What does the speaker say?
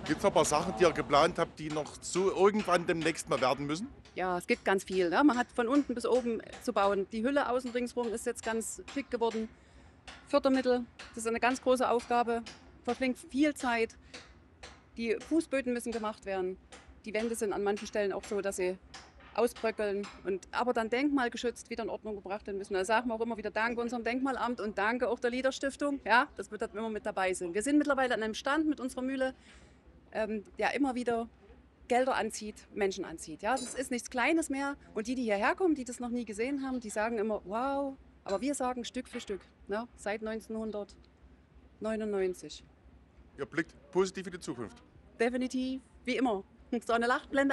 Gibt es noch ein paar Sachen, die ihr geplant habt, die noch so irgendwann demnächst mal werden müssen? Ja, es gibt ganz viel. Ne? Man hat von unten bis oben zu bauen. Die Hülle außen ringsrum ist jetzt ganz schick geworden. Fördermittel, das ist eine ganz große Aufgabe, verschlingt viel Zeit. Die Fußböden müssen gemacht werden. Die Wände sind an manchen Stellen auch so, dass sie ausbröckeln und aber dann denkmalgeschützt wieder in Ordnung gebracht werden müssen. Da sagen wir auch immer wieder Danke unserem Denkmalamt und Danke auch der Liederstiftung, ja, dass wir da immer mit dabei sind. Wir sind mittlerweile an einem Stand mit unserer Mühle, der immer wieder Gelder anzieht, Menschen anzieht. Ja, das ist nichts Kleines mehr. Und die hierher kommen, die das noch nie gesehen haben, die sagen immer, wow. Aber wir sagen Stück für Stück, ne? Seit 1999. Ihr blickt positiv in die Zukunft. Definitiv, wie immer. Sonne lacht, Blende